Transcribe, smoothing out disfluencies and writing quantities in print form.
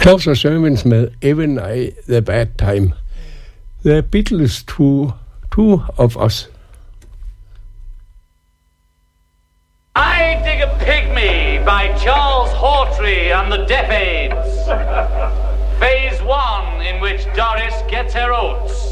Closer Sermons med Even I the Bad Time. The Beatles, two of us. I Dig a Pygmy by Charles Hawtrey and the Deaf Aids. Phase 1, in which Doris gets her oats.